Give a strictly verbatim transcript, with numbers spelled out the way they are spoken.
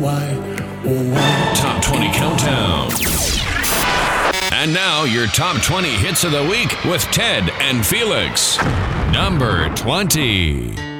Why? Oh, why? Top twenty Countdown. And now your top twenty hits of the week with Ted and Felix. Number twenty.